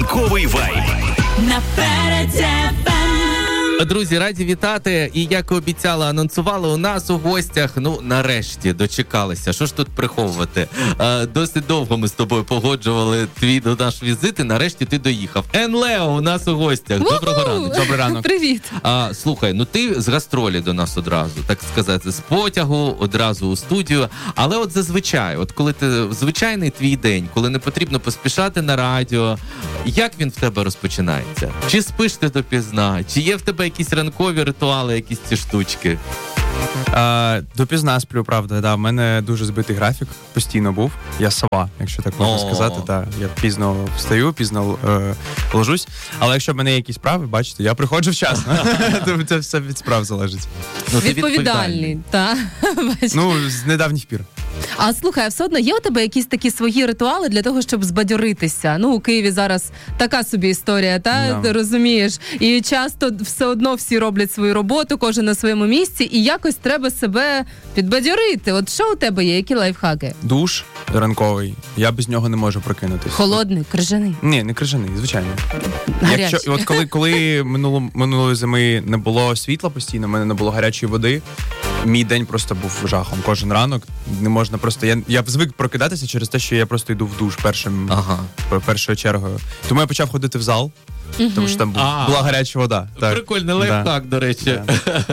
Ранковий вайб. Друзі, раді вітати. І як і обіцяла, анонсували, у нас у гостях, нарешті, дочекалися. Що ж тут приховувати? Досить довго ми з тобою погоджували твій до наш візит, і нарешті ти доїхав. Лео у нас у гостях. Доброго ранку. Добрий ранок. Привіт. Слухай, ти з гастролі до нас одразу, так сказати, з потягу, одразу у студію. Але от зазвичай, коли ти звичайний твій день, коли не потрібно поспішати на радіо, як він в тебе розпочинається? Чи спиш ти допізна? Чи є в тебе якісь ранкові ритуали, якісь ці штучки? Допізна сплю, правда. Да. В мене дуже збитий графік, постійно був. Я сова, якщо так можна сказати. Да. Я пізно встаю, пізно ложусь. Але якщо в мене є якісь справи, бачите, я приходжу вчасно. Це все від справ залежить. Відповідальний, так. З недавніх пір. А слухай, все одно є у тебе якісь такі свої ритуали для того, щоб збадьоритися? У Києві зараз така собі історія, ти розумієш? І часто все одно всі роблять свою роботу, кожен на своєму місці, і якось треба себе підбадьорити. От що у тебе є? Які лайфхаки? Душ ранковий. Я без нього не можу прокинутися. Холодний, крижаний? Ні, не крижаний, звичайно. Гарячий. Коли минулої зими не було світла постійно, в мене не було гарячої води, мій день просто був жахом. Кожен ранок не можна просто... Я звик прокидатися через те, що я просто йду в душ першою чергою. Тому я почав ходити в зал, тому що там була гаряча вода. Так. Прикольний лайфхак, до речі.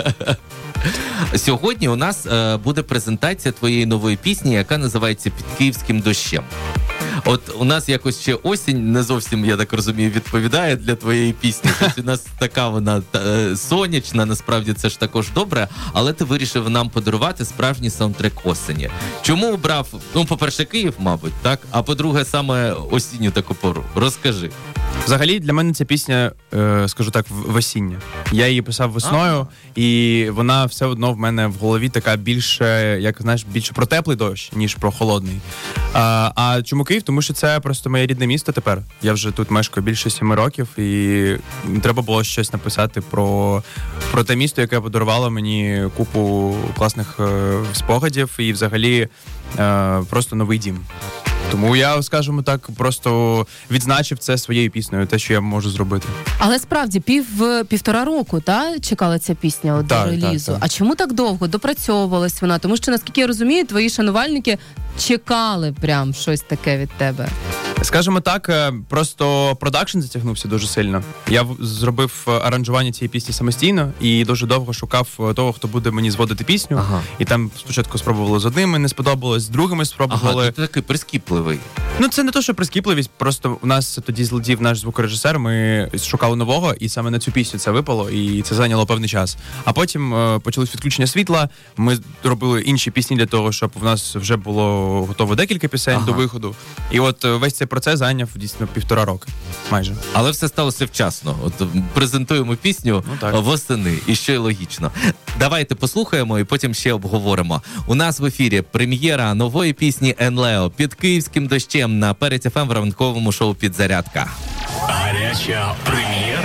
Сьогодні у нас буде презентація твоєї нової пісні, яка називається «Під київським дощем». От у нас якось ще осінь не зовсім, я так розумію, відповідає для твоєї пісні. Тобто у нас така вона сонячна, насправді це ж також добре, але ти вирішив нам подарувати справжній саундтрек осені. Чому обрав, по-перше, Київ, мабуть, так? А по-друге, саме осінню таку пору. Розкажи. Взагалі, для мене ця пісня, скажу так, весіння. Я її писав весною, і вона все одно в мене в голові така більше про теплий дощ, ніж про холодний. А чому Київ? Тому що це просто моє рідне місто тепер. Я вже тут мешкаю більше 7 років, і треба було щось написати про те місто, яке подарувало мені купу класних спогадів і взагалі просто новий дім. Тому я, скажімо так, просто відзначив це своєю піснею, те, що я можу зробити. Але справді, півтора року, чекала ця пісня до релізу. Так. А чому так довго допрацьовувалась вона? Тому що, наскільки я розумію, твої шанувальники чекали прям щось таке від тебе. Скажімо так, просто продакшн затягнувся дуже сильно. Я зробив аранжування цієї пісні самостійно і дуже довго шукав того, хто буде мені зводити пісню. І там спочатку спробували з одними, не сподобалось, з другими спробували. Ти такий прискіпливий. Це не то, що прискіпливість, просто у нас тоді злетів наш звукорежисер, ми шукали нового, і саме на цю пісню це випало, і це зайняло певний час. А потім почалось відключення світла, ми робили інші пісні для того, щоб в нас вже було готово декілька пісень до виходу. І от весь цей процес зайняв дійсно 1,5 роки, майже. Але все сталося вчасно. Презентуємо пісню восени, і що й логічно. Давайте послухаємо і потім ще обговоримо. У нас в ефірі прем'єра нової пісні Лео «Під київським дощем» на Перець ФМ в ранковому шоу «Підзарядка». Гаряча прем'єра.